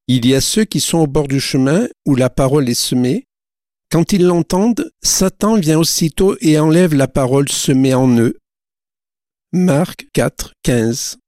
Il y a ceux qui sont au bord du chemin où la parole est semée. Quand ils l'entendent, Satan vient aussitôt et enlève la parole semée en eux. Marc 4, 15.